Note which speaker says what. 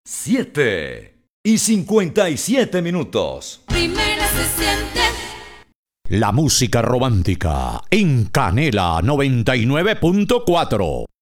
Speaker 1: 7:57.
Speaker 2: Primera se siente.
Speaker 3: La música romántica en Canela 99.4.